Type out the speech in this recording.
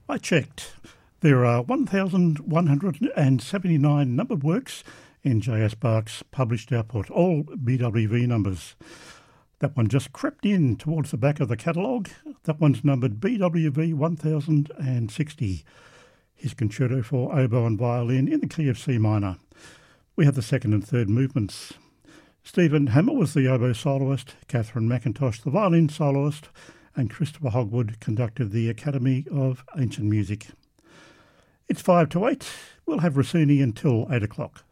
I checked. There are 1,179 numbered works in J.S. Bach's published output, all BWV numbers. That one just crept in towards the back of the catalogue. That one's numbered BWV 1060. His concerto for oboe and violin in the key of C minor. We have the second and third movements. Stephen Hammer was the oboe soloist, Catherine McIntosh the violin soloist, and Christopher Hogwood conducted the Academy of Ancient Music. It's 5 to 8. We'll have Rossini until 8 o'clock.